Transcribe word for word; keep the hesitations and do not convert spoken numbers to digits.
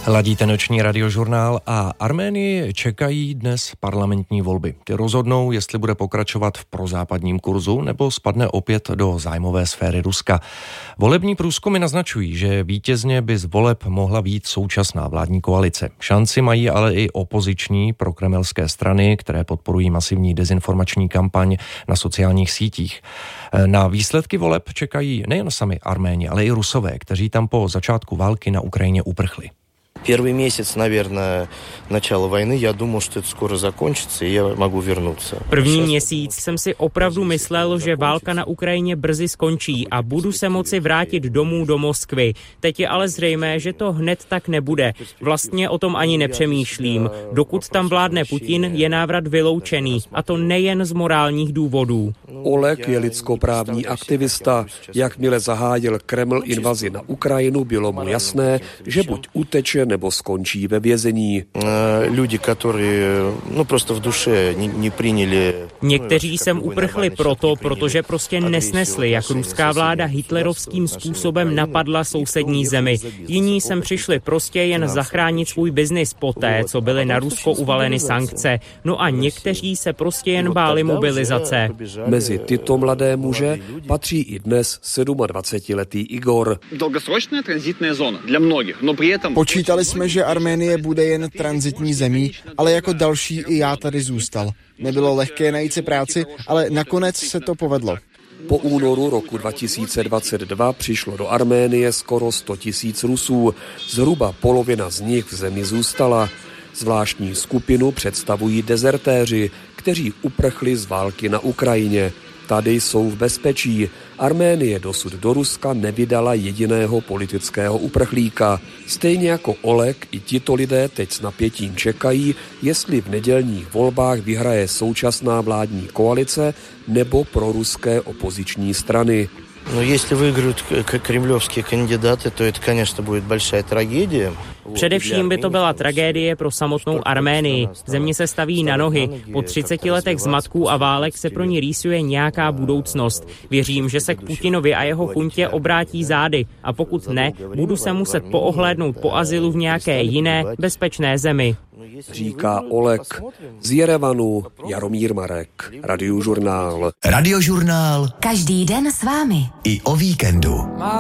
Ladíte noční radiožurnál a Arménii čekají dnes parlamentní volby. Ty rozhodnou, jestli bude pokračovat v prozápadním kurzu nebo spadne opět do zájmové sféry Ruska. Volební průzkumy naznačují, že vítězně by z voleb mohla být současná vládní koalice. Šanci mají ale i opoziční prokremelské strany, které podporují masivní dezinformační kampaň na sociálních sítích. Na výsledky voleb čekají nejen sami Arméni, ale i Rusové, kteří tam po začátku války na Ukrajině uprchli. Первый месяц, наверное, начало войны, я думал, что это скоро закончится, и я могу вернуться. První měsíc jsem si opravdu myslel, že válka na Ukrajině brzy skončí a budu se moci vrátit domů do Moskvy. Teď je ale zřejmé, že to hned tak nebude. Vlastně o tom ani nepřemýšlím. Dokud tam vládne Putin, je návrat vyloučený, a to nejen z morálních důvodů. Oleg je lidskoprávní aktivista. Jakmile zahájil Kreml invazi na Ukrajinu, bylo mu jasné, že buď uteče nebo skončí ve vězení. Lidi, kteří no prostě v duše nepřijali. Někteří sem uprchli proto, protože prostě nesnesli, jak ruská vláda hitlerovským způsobem napadla sousední zemi. Jiní sem přišli prostě jen zachránit svůj biznis poté, co byly na Rusko uvaleny sankce. No a někteří se prostě jen báli mobilizace. Mezi tyto mladé muže patří i dnes sedmadvacetiletý Igor. Dlouhodobá tranzitní zóna pro mnohých, no při tom Počítali jsme, že Arménie bude jen tranzitní zemí, ale jako další i já tady zůstal. Nebylo lehké najít si práci, ale nakonec se to povedlo. Po únoru roku dva tisíce dvacet dva přišlo do Arménie skoro sto tisíc Rusů. Zhruba polovina z nich v zemi zůstala. Zvláštní skupinu představují dezertéři, kteří uprchli z války na Ukrajině. Tady jsou v bezpečí. Arménie dosud do Ruska nevydala jediného politického uprchlíka. Stejně jako Oleg, i tito lidé teď s napětím čekají, jestli v nedělních volbách vyhraje současná vládní koalice nebo proruské opoziční strany. No, jestli vyhrají kremlovské kandidáty, to je, конечно, bude velká tragédie. Především by to byla tragédie pro samotnou Arménii. Země se staví na nohy. Po třiceti letech zmatků a válek se pro ní rýsuje nějaká budoucnost. Věřím, že se k Putinovi a jeho chuntě obrátí zády. A pokud ne, budu se muset poohlédnout po azylu v nějaké jiné, bezpečné zemi. Říká Oleg. Z Jerevanu Jaromír Marek. Radiožurnál. Radiožurnál. Každý den s vámi. I o víkendu.